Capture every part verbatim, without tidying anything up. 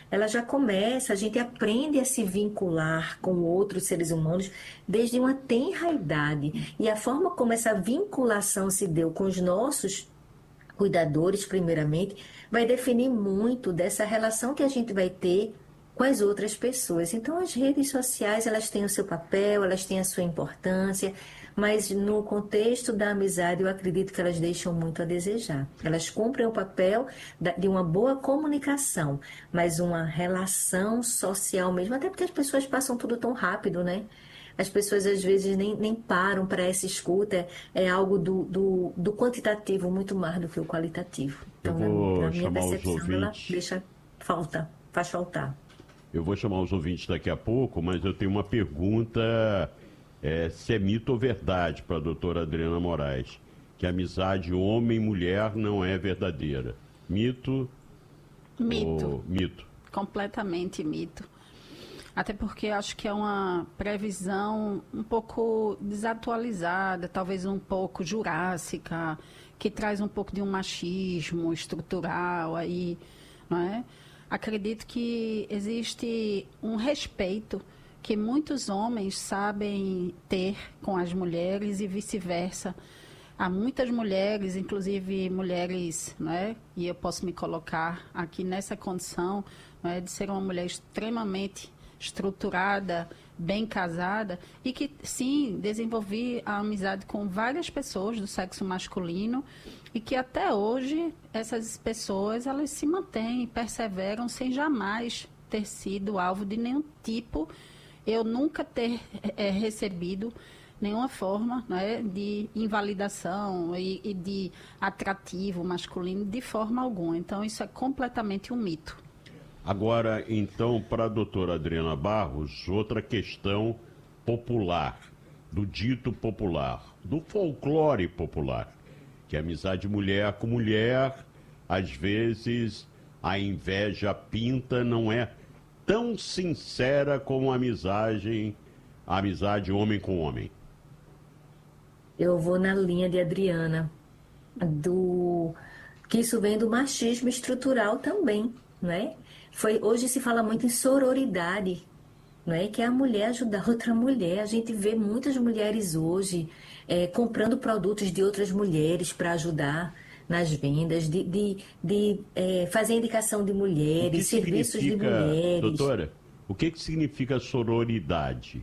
ela já começa, a gente aprende a se vincular com outros seres humanos desde uma tenra idade. E a forma como essa vinculação se deu com os nossos cuidadores, primeiramente, vai definir muito dessa relação que a gente vai ter com as outras pessoas. Então, as redes sociais, elas têm o seu papel, elas têm a sua importância, mas no contexto da amizade, eu acredito que elas deixam muito a desejar. Elas cumprem o papel da- de uma boa comunicação, mas uma relação social mesmo, até porque as pessoas passam tudo tão rápido, né? As pessoas às vezes nem, nem param para essa escuta, é algo do, do, do quantitativo muito mais do que o qualitativo. Eu Então, na, vou na minha chamar os percepção, ela ouvintes. deixa falta, faz faltar. Eu vou chamar os ouvintes daqui a pouco, mas eu tenho uma pergunta, é, se é mito ou verdade para a doutora Adriana Moraes, que a amizade homem-mulher não é verdadeira. Mito Mito, ou mito? completamente mito. Até porque acho que é uma previsão um pouco desatualizada, talvez um pouco jurássica, que traz um pouco de um machismo estrutural aí, não é? Acredito que existe um respeito que muitos homens sabem ter com as mulheres e vice-versa. Há muitas mulheres, inclusive mulheres, não é? E eu posso me colocar aqui nessa condição, não é? De ser uma mulher extremamente estruturada, bem casada, e que, sim, desenvolvi a amizade com várias pessoas do sexo masculino e que até hoje essas pessoas, elas se mantêm, perseveram sem jamais ter sido alvo de nenhum tipo, eu nunca ter é, recebido nenhuma forma, né, de invalidação e, e de atrativo masculino de forma alguma. Então, isso é completamente um mito. Agora, então, para a doutora Adriana Barros, outra questão popular, do dito popular, do folclore popular, que a amizade mulher com mulher, às vezes a inveja pinta, não é tão sincera como a amizade, a amizade homem com homem. Eu vou na linha de Adriana, do que isso vem do machismo estrutural também, né? Foi, hoje se fala muito em sororidade, não é? Que é a mulher ajudar outra mulher. A gente vê muitas mulheres hoje é, comprando produtos de outras mulheres para ajudar nas vendas, de, de, de é, fazer indicação de O que mulheres, serviços de significa, mulheres. doutora, o que, que significa sororidade?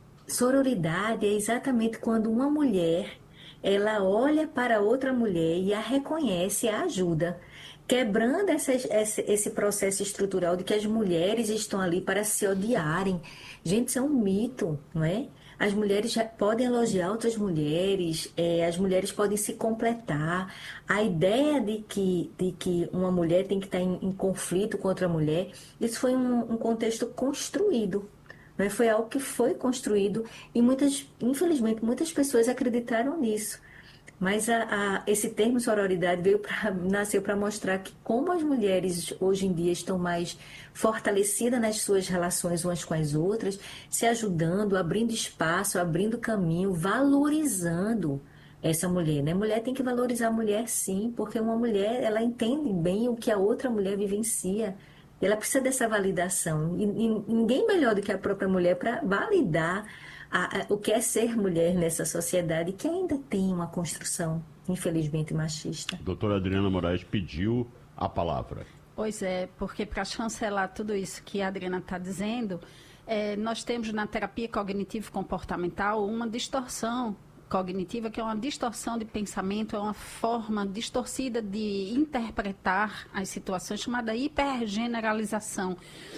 Sororidade é exatamente quando uma mulher ela olha para outra mulher e a reconhece, a ajuda, quebrando essa, esse, esse processo estrutural de que as mulheres estão ali para se odiarem. Gente, isso é um mito, não é? As mulheres já podem elogiar outras mulheres, é, as mulheres podem se completar. A ideia de que, de que uma mulher tem que estar em, em conflito com outra mulher, isso foi um, um contexto construído, né? Foi algo que foi construído e muitas, infelizmente, muitas pessoas acreditaram nisso. Mas a, a- esse termo sororidade veio pra, nasceu para mostrar que como as mulheres hoje em dia estão mais fortalecidas nas suas relações umas com as outras, se ajudando, abrindo espaço, abrindo caminho, valorizando essa mulher, né? Mulher tem que valorizar a mulher, sim, porque uma mulher, ela entende bem o que a outra mulher vivencia. Ela precisa dessa validação. E, e ninguém melhor do que a própria mulher para validar a- a- o que é ser mulher nessa sociedade que ainda tem uma construção, infelizmente, machista. Doutora Adriana Moraes pediu a palavra. Pois é, porque para chancelar tudo isso que a Adriana está dizendo, eh, nós temos na terapia cognitivo-comportamental uma distorção cognitiva, que é uma distorção de pensamento, é uma forma distorcida de interpretar as situações, chamada hipergeneralização.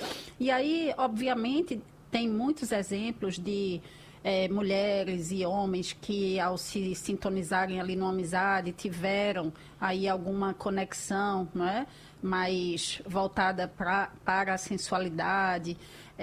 E aí, obviamente, tem muitos exemplos de eh, mulheres e homens que, ao se sintonizarem ali numa amizade, tiveram aí alguma conexão, não é? Mais voltada pra, para a sensualidade,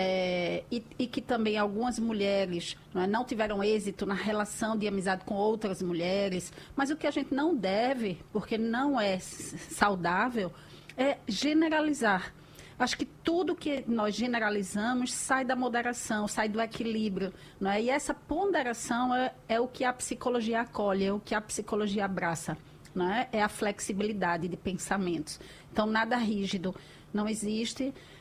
eh, e, e que também algumas mulheres não é, não tiveram êxito na relação de amizade com outras mulheres, mas o que a gente não deve, porque não é s- saudável, é generalizar. Acho que tudo que nós generalizamos sai da moderação, sai do equilíbrio, não é? E essa ponderação é, é o que a psicologia acolhe, é o que a psicologia abraça, não é? É a flexibilidade de pensamentos. Então, nada rígido não existe.